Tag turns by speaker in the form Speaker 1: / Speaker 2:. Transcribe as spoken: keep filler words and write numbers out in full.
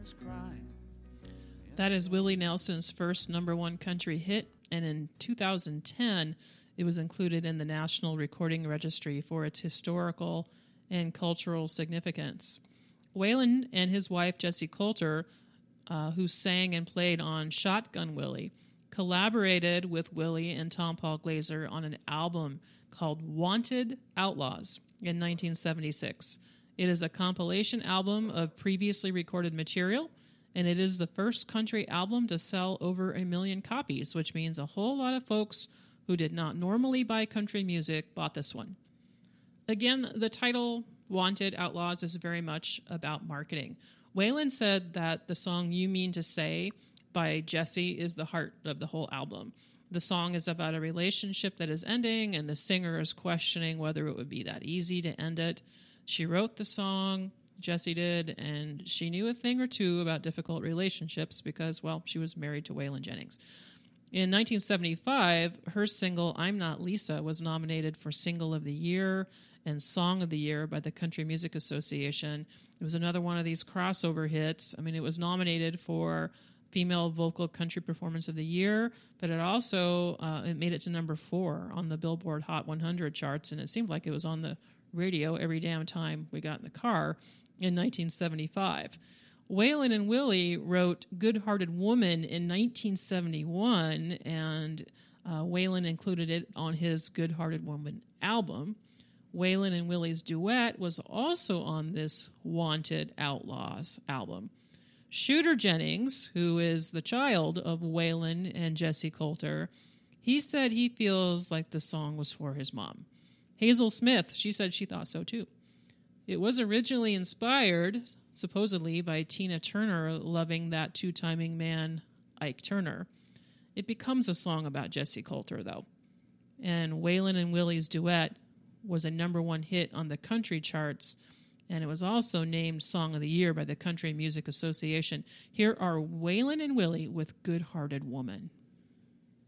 Speaker 1: That is Willie Nelson's first number one country hit, and in two thousand ten, it was included in the National Recording Registry for its historical and cultural significance. Waylon and his wife, Jessie Coulter, uh, who sang and played on Shotgun Willie, collaborated with Willie and Tom Paul Glaser on an album called Wanted Outlaws in nineteen seventy-six. It is a compilation album of previously recorded material, and it is the first country album to sell over a million copies, which means a whole lot of folks who did not normally buy country music bought this one. Again, the title Wanted Outlaws is very much about marketing. Waylon said that the song You Mean to Say by Jessie is the heart of the whole album. The song is about a relationship that is ending, and the singer is questioning whether it would be that easy to end it. She wrote the song, Jessie did, and she knew a thing or two about difficult relationships because, well, she was married to Waylon Jennings. In nineteen seventy-five, her single I'm Not Lisa was nominated for Single of the Year and Song of the Year by the Country Music Association. It was another one of these crossover hits. I mean, it was nominated for Female Vocal Country Performance of the Year, but it also uh, it made it to number four on the Billboard Hot one hundred charts, and it seemed like it was on the radio every damn time we got in the car in nineteen seventy-five. Waylon and Willie wrote Good-Hearted Woman in nineteen seventy-one, and uh, Waylon included it on his Good-Hearted Woman album. Waylon and Willie's duet was also on this Wanted Outlaws album. Shooter Jennings, who is the child of Waylon and Jessie Coulter, he said he feels like the song was for his mom. Hazel Smith, she said she thought so too. It was originally inspired, supposedly, by Tina Turner loving that two-timing man, Ike Turner. It becomes a song about Jessie Coulter, though. And Waylon and Willie's duet was a number one hit on the country charts, and it was also named Song of the Year by the Country Music Association. Here are Waylon and Willie with Good-Hearted Woman.